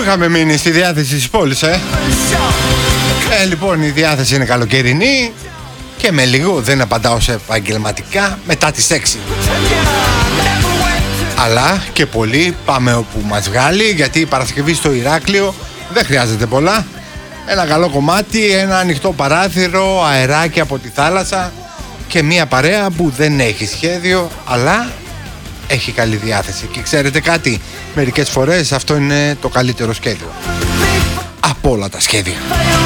είχαμε μείνει στη διάθεση της πόλης, λοιπόν, η διάθεση είναι καλοκαιρινή και με λίγο δεν απαντάω σε επαγγελματικά μετά τις 6. Αλλά και πολύ πάμε όπου μας βγάλει, γιατί η Παρασκευή στο Ηράκλειο δεν χρειάζεται πολλά. Ένα καλό κομμάτι, ένα ανοιχτό παράθυρο, αεράκι από τη θάλασσα και μια παρέα που δεν έχει σχέδιο, αλλά έχει καλή διάθεση. Και ξέρετε κάτι, μερικές φορές αυτό είναι το καλύτερο σχέδιο από όλα τα σχέδια.